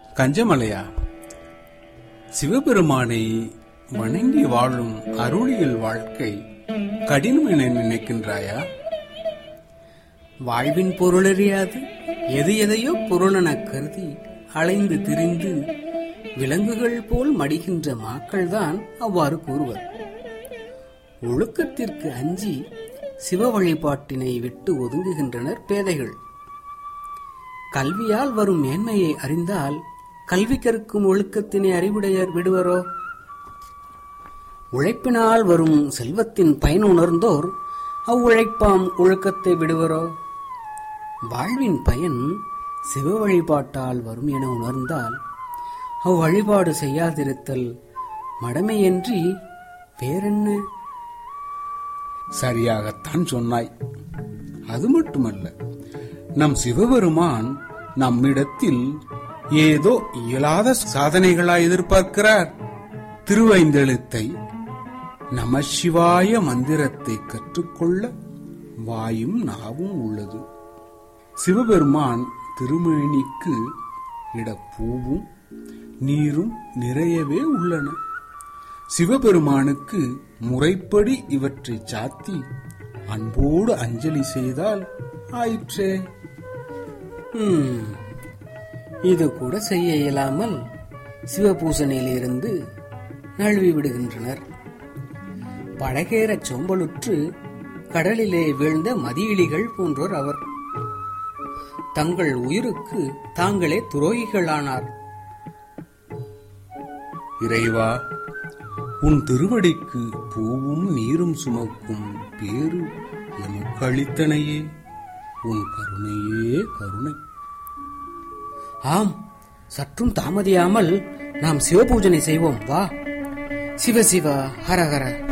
கஞ்சமலையா, சிவபெருமானை வணங்கி வாழும் அருளியல் வாழ்க்கை கடினம் என நினைக்கின்றாயா? வாழ்வின் பொருளறியாது எது எதையோ பொருளென கருதி அலைந்து திரிந்து விலங்குகள் போல் மடிகின்ற மக்கள்தான் அவ்வாறு கூறுவர். ஒழுக்கத்திற்கு அஞ்சி சிவ வழிபாட்டினை விட்டு ஒதுங்குகின்றனர் பேதைகள். கல்வியால் வரும் மேன்மையை அறிந்தால் கல்வி கற்கும் ஒழுக்கத்தினை அறிவுடையர் விடுவரோ? உழைப்பினால் வரும் செல்வத்தின் பயன் உணர்ந்தோர் அவ்வுழைப்பாம் ஒழுக்கத்தை விடுவரோ? வாழ்வின் பயன் சிவ வழிபாட்டால் வரும் என உணர்ந்தால் அவ்வழிபாடு செய்யாதிருத்தல் மடமையன்றி வேறென்ன? சரியாகத்தான் சொன்னாய். அது மட்டுமல்ல, நம் சிவபெருமான் நம்மிடத்தில் ஏதோ இயலாத சாதனைகளாய் எதிர்பார்க்கிறார். திருவைந்தெழுத்தை நமசிவாய மந்திரத்தை கற்றுக்கொள்ள வாயும் நாவும் உள்ளது. சிவபெருமான் திருமேனிக்கு இட பூவும் நீரும் நிறையவே உள்ளன. சிவபெருமானுக்கு முறைப்படி இவற்றை சாத்தி அன்போடு அஞ்சலி செய்தால் ஆயிற்றே. இது கூட செய்ய இயலாமல் சிவபூசணையிலிருந்து நழுவி விடுகின்றனர். படகேற சோம்பலுற்று கடலிலே வீழ்ந்த மதியிலிகள் போன்றோர் அவர். தங்கள் உயிருக்கு தாங்களே துரோகிகளானார். இறைவா, உன் திருவடிக்கு பூவும் நீரும் சுமக்கும் பேரு எமக்கு அளித்தனையே, உன் கருணையே கருணை. ஆம், சற்றும் தாமதியாமல் நாம் சிவபூஜனை செய்வோம். வா. சிவ சிவ ஹரஹர.